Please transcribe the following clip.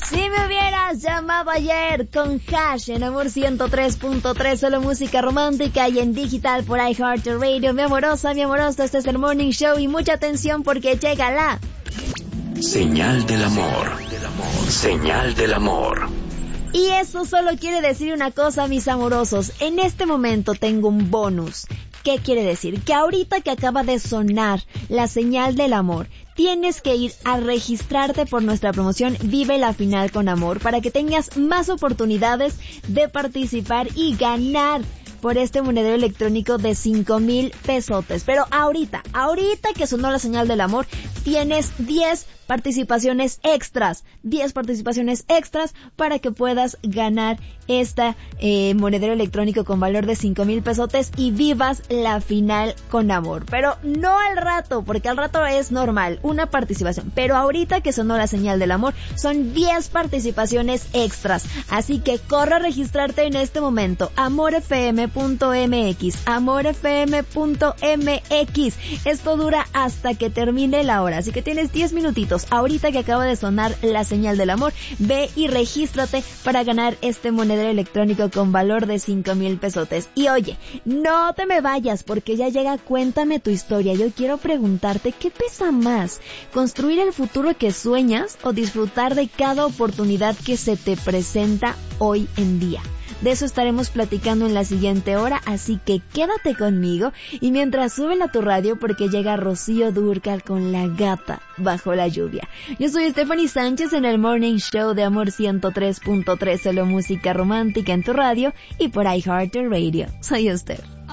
Si me hubieras llamado ayer con Hash en Amor 103.3, solo música romántica y en digital por iHeartRadio. Mi amorosa, este es el Morning Show y mucha atención porque llega la señal del amor. Señal del amor. Y eso solo quiere decir una cosa, mis amorosos. En este momento tengo un bonus. ¿Qué quiere decir? Que ahorita que acaba de sonar la señal del amor, tienes que ir a registrarte por nuestra promoción Vive la Final con Amor para que tengas más oportunidades de participar y ganar por este monedero electrónico de 5,000 pesotes. Pero ahorita que sonó la señal del amor, tienes 10 participaciones extras para que puedas ganar esta monedero electrónico con valor de 5,000 pesotes y vivas la final con amor. Pero no al rato, porque al rato es normal, una participación. Pero ahorita que sonó la señal del amor, son 10 participaciones extras. Así que corre a registrarte en este momento. amorfm.mx. Esto dura hasta que termine la hora, así que tienes 10 minutitos. Ahorita que acaba de sonar la señal del amor, ve y regístrate para ganar este monedero electrónico con valor de 5,000 pesotes. Y oye, no te me vayas porque ya llega Cuéntame tu historia. Yo quiero preguntarte, ¿qué pesa más? ¿Construir el futuro que sueñas o disfrutar de cada oportunidad que se te presenta hoy en día? De eso estaremos platicando en la siguiente hora, así que quédate conmigo y mientras súbela a tu radio porque llega Rocío Dúrcal con La Gata Bajo la Lluvia. Yo soy Stephanie Sánchez en el Morning Show de Amor 103.3, solo música romántica en tu radio y por iHeartRadio. Soy Esther.